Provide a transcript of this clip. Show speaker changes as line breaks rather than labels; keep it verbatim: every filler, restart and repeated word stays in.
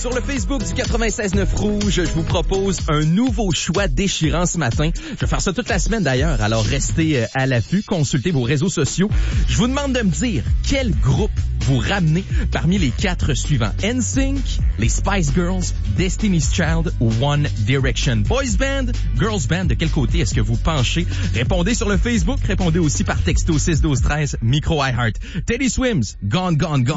Sur le Facebook du quatre-vingt-seize neuf Rouge, je vous propose un nouveau choix déchirant ce matin. Je vais faire ça toute la semaine d'ailleurs, alors restez à l'affût, consultez vos réseaux sociaux. Je vous demande de me dire quel groupe vous ramenez parmi les quatre suivants. N Sync, les Spice Girls, Destiny's Child ou One Direction. Boys Band, Girls Band, de quel côté est-ce que vous penchez? Répondez sur le Facebook, répondez aussi par texto six douze treize, micro iHeart. Teddy Swims, Gone, Gone, Gone.